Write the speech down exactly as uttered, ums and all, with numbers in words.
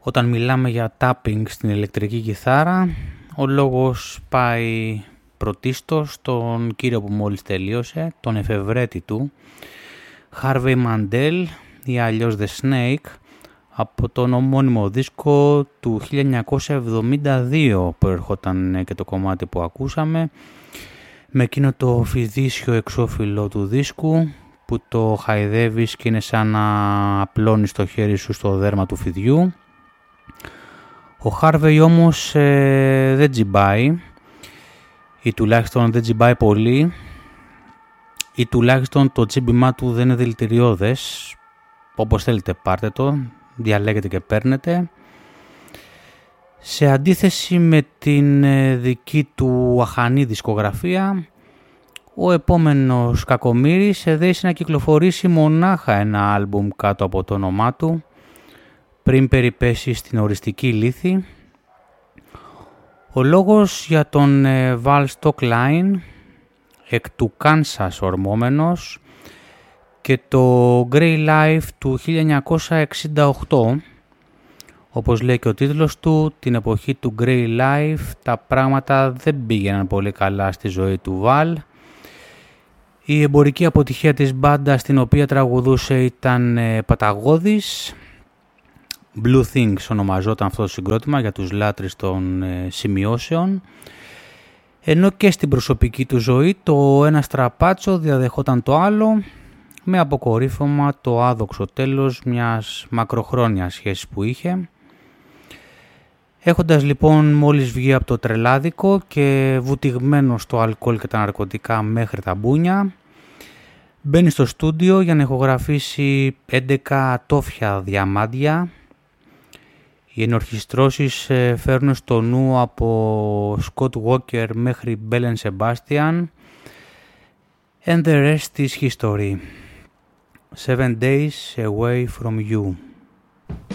Όταν μιλάμε για tapping στην ηλεκτρική κιθάρα, ο λόγος πάει πρωτίστως στον κύριο που μόλις τελείωσε, τον εφευρέτη του, Harvey Mandel ή αλλιώς The Snake, από τον ομώνυμο δίσκο του χίλια εννιακόσια εβδομήντα δύο που ερχόταν και το κομμάτι που ακούσαμε, με εκείνο το φιδίσιο εξώφυλλο του δίσκου που το χαϊδεύεις και είναι σαν να απλώνεις το χέρι σου στο δέρμα του φιδιού. Ο Harvey όμως ε, δεν τζιμπάει, ή τουλάχιστον δεν τζιμπάει πολύ, ή τουλάχιστον το τσίμπημά του δεν είναι δηλητηριώδες. Όπως θέλετε πάρτε το, διαλέγετε και παίρνετε. Σε αντίθεση με την ε, δική του αχανή δισκογραφία, ο επόμενος κακομοίρης εδέσει να κυκλοφορήσει μονάχα ένα άλμπουμ κάτω από το όνομά του, πριν περιπέσει στην οριστική λύθη. Ο λόγος για τον ε, Val Stockline, εκ του Kansas ορμόμενος, και το Grey Life του χίλια εννιακόσια εξήντα οκτώ. Όπως λέει και ο τίτλος του, την εποχή του Grey Life τα πράγματα δεν πήγαιναν πολύ καλά στη ζωή του Val. Η εμπορική αποτυχία της μπάντα στην οποία τραγουδούσε ήταν ε, παταγώδης. Blue Things ονομαζόταν αυτό το συγκρότημα για τους λάτρεις των ε, σημειώσεων. Ενώ και στην προσωπική του ζωή το ένα στραπάτσο διαδεχόταν το άλλο, με αποκορύφωμα το άδοξο τέλος μιας μακροχρόνιας σχέσης που είχε. Έχοντας λοιπόν μόλις βγει από το τρελάδικο και βουτυγμένο στο αλκοόλ και τα ναρκωτικά μέχρι τα μπούνια, μπαίνει στο στούντιο για να ηχογραφήσει έντεκα ατόφια διαμάντια. Οι ενορχιστρώσεις φέρνουν στο νου από Scott Walker μέχρι Belle and Sebastian, and the rest is history. Seven days away from you.